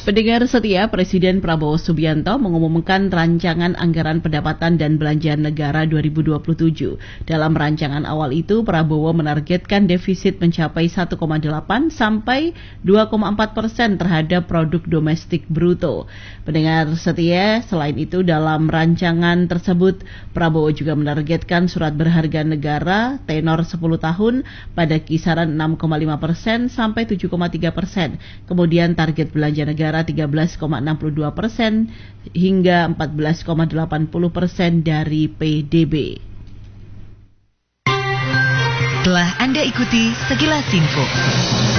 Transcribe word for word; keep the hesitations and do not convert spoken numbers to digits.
Pendengar setia, Presiden Prabowo Subianto mengumumkan rancangan anggaran pendapatan dan belanja negara dua ribu dua puluh tujuh. Dalam rancangan awal itu, Prabowo menargetkan defisit mencapai satu koma delapan sampai dua koma empat persen terhadap produk domestik bruto. Pendengar setia, selain itu dalam rancangan tersebut, Prabowo juga menargetkan surat berharga negara tenor sepuluh tahun pada kisaran enam koma lima persen sampai tujuh koma tiga persen. Kemudian target belanja negara tiga belas koma enam puluh dua persen hingga empat belas koma delapan puluh persen dari P D B. Telah Anda ikuti sekilas info.